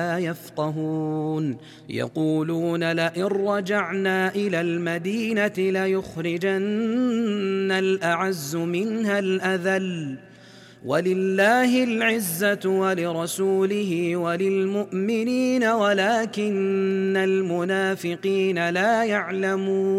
يفقهون يقولون لئن رجعنا إلى المدينة ليخرجن الأعز منها الأذل ولله العزة ولرسوله وللمؤمنين ولكن المنافقين لا يعلمون